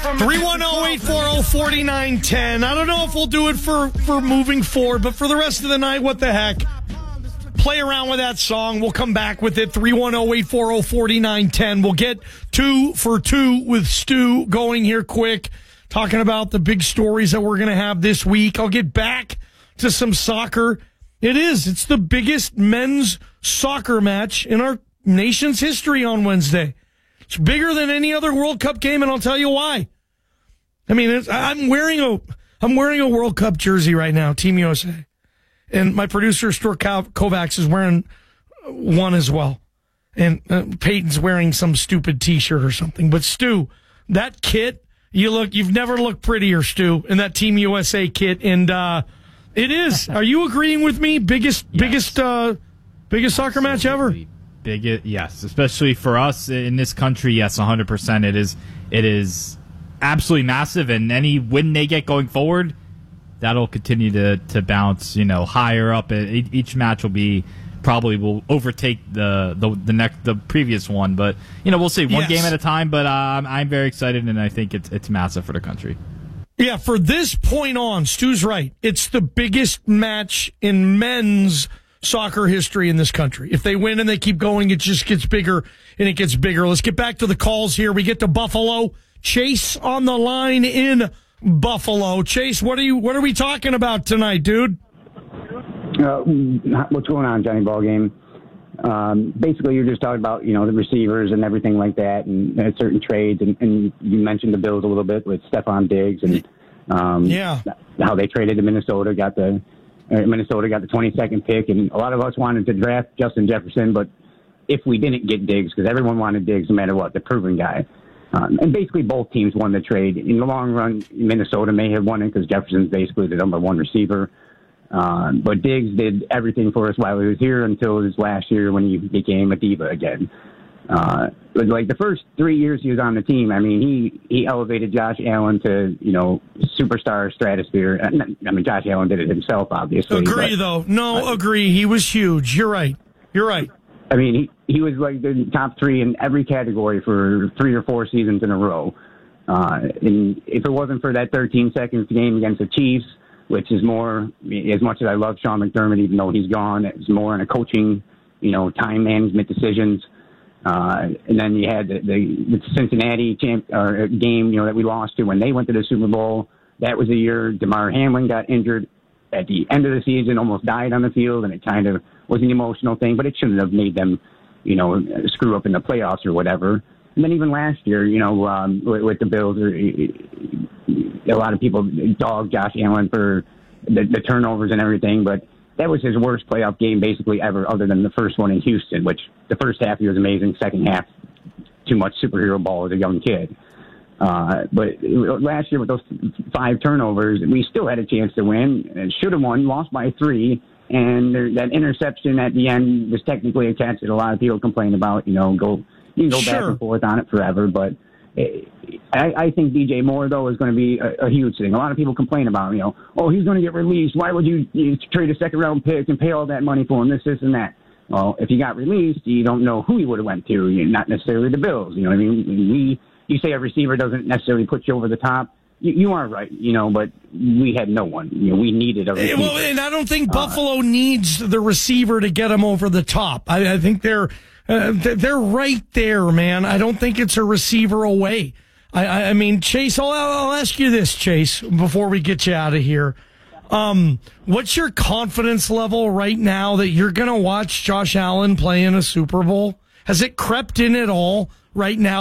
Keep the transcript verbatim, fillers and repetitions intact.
three one zero, eight four zero, four nine one zero. I don't know if we'll do it for, for moving forward, but for the rest of the night, what the heck? Play around with that song. We'll come back with it. three one zero, eight four zero, four nine one zero. We'll get two for two with Stu going here quick, talking about the big stories that we're going to have this week. I'll get back to some soccer. It is. It's the biggest men's soccer match in our nation's history on Wednesday. It's bigger than any other World Cup game, and I'll tell you why. I mean, it's, I'm wearing a I'm wearing a World Cup jersey right now, Team U S A. And my producer, Stuart Kovacs, is wearing one as well. And uh, Peyton's wearing some stupid T-shirt or something. But, Stu, that kit, you look, you've never looked prettier, Stu, in that Team U S A kit. And uh, it is. Are you agreeing with me? Biggest, yes. biggest, uh, biggest soccer Absolutely. match ever? Big, yes. Especially for us in this country, yes, one hundred percent. It is, it is absolutely massive. And any win they get going forward, that'll continue to, to bounce, you know, higher up. Each match will be probably will overtake the the the next the previous one, but you know we'll see one yes. game at a time. But uh, I'm I'm very excited, and I think it's it's massive for the country. Yeah, for this point on, Stu's right. It's the biggest match in men's soccer history in this country. If they win and they keep going, it just gets bigger and it gets bigger. Let's get back to the calls here. We get to Buffalo. Chase on the line in Buffalo. Chase, what are you? What are we talking about tonight, dude? Uh, what's going on, Johnny Ballgame? Um, basically, you're just talking about you know the receivers and everything like that, and, and certain trades, and, and you mentioned the Bills a little bit with Stephon Diggs and um, yeah, how they traded to Minnesota, got the uh, Minnesota got the twenty-second pick, and a lot of us wanted to draft Justin Jefferson, but if we didn't get Diggs, because everyone wanted Diggs no matter what, the proven guy. Um, and basically, both teams won the trade. In the long run, Minnesota may have won it because Jefferson's basically the number one receiver. Um, but Diggs did everything for us while he was here until his last year when he became a diva again. Uh, but like the first three years he was on the team, I mean, he, he elevated Josh Allen to, you know, superstar stratosphere. I mean, Josh Allen did it himself, obviously. Agree, but, though. No, uh, agree. He was huge. You're right. You're right. I mean, he, he was like the top three in every category for three or four seasons in a row. Uh, and if it wasn't for that thirteen seconds game against the Chiefs, which is more, as much as I love Sean McDermott, even though he's gone, it's more in a coaching, you know, time management decisions. Uh, and then you had the, the, the Cincinnati champ, or game, you know, that we lost to when they went to the Super Bowl. That was a year DeMar Hamlin got injured at the end of the season, almost died on the field, and it kind of was an emotional thing, but it shouldn't have made them, you know, screw up in the playoffs or whatever. And then even last year, you know, um, with, with the Bills, a lot of people dogged Josh Allen for the, the turnovers and everything, but that was his worst playoff game basically ever, other than the first one in Houston, which the first half he was amazing, second half too much superhero ball as a young kid. Uh, but last year with those five turnovers, we still had a chance to win. And should have won, lost by three. And there, that interception at the end was technically a catch that a lot of people complain about. You know, go you can go sure. back and forth on it forever. But it, I, I think D J Moore, though, is going to be a, a huge thing. A lot of people complain about, you know, oh, he's going to get released. Why would you, you trade a second-round pick and pay all that money for him, this, this, and that? Well, if he got released, you don't know who he would have went to, not necessarily the Bills. You know what I mean? We, you say a receiver doesn't necessarily put you over the top. You, you are right, you know, but we had no one. You know, we needed a receiver. Well, and I don't think Buffalo uh, needs the receiver to get him over the top. I, I think they're uh, they're right there, man. I don't think it's a receiver away. I, I mean, Chase, I'll, I'll ask you this, Chase, before we get you out of here. Um, what's your confidence level right now that you're going to watch Josh Allen play in a Super Bowl? Has it crept in at all right now?